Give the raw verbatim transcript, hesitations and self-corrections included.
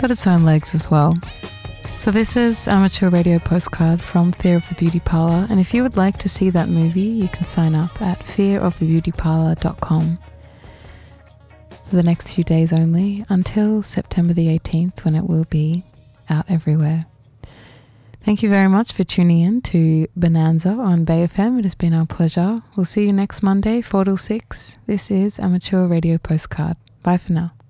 got its own legs as well. So this is Amateur Radio Postcard from Fear of the Beauty Parlour, and if you would like to see that movie, you can sign up at fear of the beauty parlour dot com for the next few days only, until September the eighteenth, when it will be out everywhere. Thank you very much for tuning in to Bonanza on Bay F M. It has been our pleasure. We'll see you next Monday, four till six. This is Amateur Radio Postcard. Bye for now.